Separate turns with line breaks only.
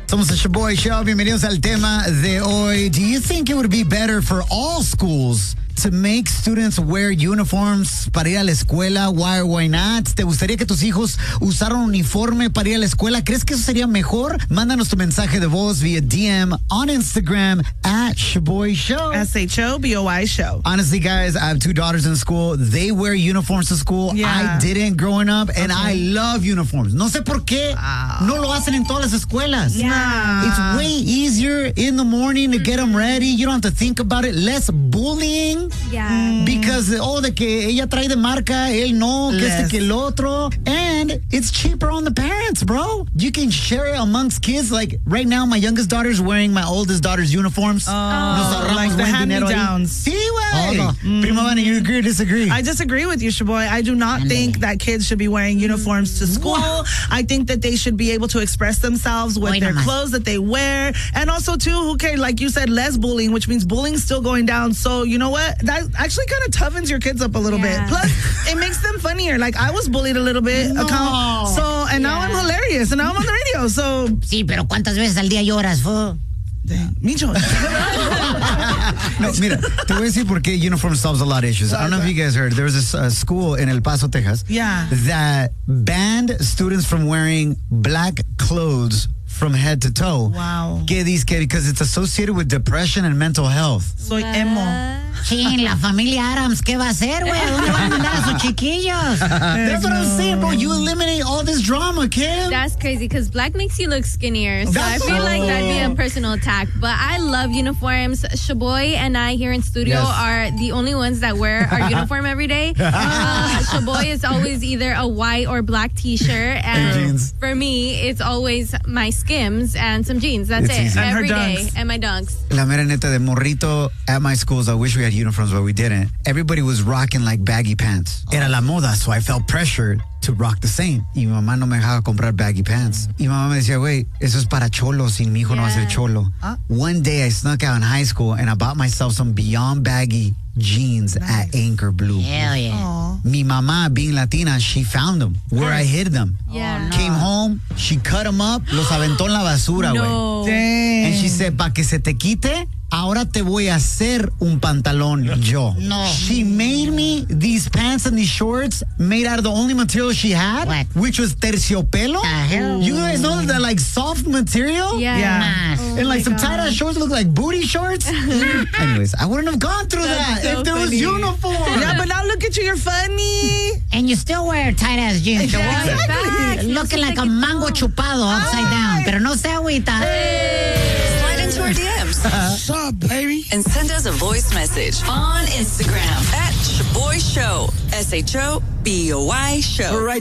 Somos el Shaboy Show. Bienvenidos al tema de hoy. Do you think it would be better for all schools to make students wear uniforms para ir a la escuela? Why or why not? ¿Te gustaría que tus hijos usaran uniforme para ir a la escuela? ¿Crees que eso sería mejor? Mándanos tu mensaje de voz via DM on Instagram at Shaboy Show.
SHOBOY Show.
Honestly, guys, I have two daughters in school. They wear uniforms to school.
Yeah.
I didn't growing up, and I love uniforms. No sé por qué no lo hacen en todas las escuelas.
Yeah.
It's way easier in the morning to get them ready. You don't have to think about it. Less bullying.
Yeah.
Because, de que ella trae de marca, él no, que este que el otro. And it's cheaper on the parents, bro. You can share it amongst kids. Like, right now, my youngest daughter's wearing my oldest daughter's uniforms.
Like the hand-me-downs.
Sí, güey. Prima Vana, you agree or disagree?
I disagree with you, Shaboy. I do not think that kids should be wearing uniforms to school. I think that they should be able to express themselves with their clothes that they wear. And also, too, who cares? Like you said, less bullying, which means bullying's still going down. So, you know what? That actually kind of toughens your kids up a little bit. Plus, it makes them funnier. Like, I was bullied a little bit. And now I'm hilarious. And now I'm on the radio. So.
Sí, pero ¿cuántas veces al día lloras, fo?
Micho.
No, mira, te voy a decir por qué uniform solves a lot of issues. I don't know if you guys heard. There was a school in El Paso, Texas, that banned students from wearing black clothes from head to toe.
Wow.
Because it's associated with depression and mental health.
Soy emo.
Sí, la familia Adams, ¿qué va a hacer, güey? ¿Dónde van a mandar a sus chiquillos?
That's what I'm saying, bro. You eliminate all this drama, Kim.
That's crazy because black makes you look skinnier. So I feel like that'd be a personal attack. But I love uniforms. Shaboy and I here in studio are the only ones that wear our uniform every day. Shaboy is always either a white or black t-shirt. And
jeans.
For me, it's always my Skims and some jeans. That's it.
Easy.
Every
And her
day.
Dunks.
And my Dunks.
La mera neta de morrito at my schools, I wish we had uniforms, but we didn't. Everybody was rocking like baggy pants. Era la moda, so I felt pressured to rock the same. Y mi mamá no me dejaba comprar baggy pants. Y mi mamá me decía, güey, eso es para cholos y mi hijo no va a ser cholo. One day I snuck out in high school and I bought myself some beyond baggy jeans at Anchor Blue.
Hell yeah.
Aww.
Mi mamá, being Latina, she found them where I hid them.
Yeah.
Came home, she cut them up, los aventó en la basura, güey.
No.
Dang.
And she said, pa' que se te quite, ahora te voy a hacer un pantalón yo.
No.
She made me these pants and these shorts made out of the only material she had,
What?
which was terciopelo.
hell?
You guys know that like soft material?
Yeah.
Yeah.
Oh
And like
my
some
God.
tie-dye shorts look like booty shorts. Anyways, I wouldn't have gone through that
so
if there was
funny.
uniform.
Yeah, but now look at you, you're funny.
And you still wear tight-ass jeans, Shaboy.
Exactly.
Looking like a mango chupado upside down. Pero no se agüita.
Slide into our DMs.
What's up, baby?
And send us a voice message on Instagram at Shaboy Show. SHOBOY Show.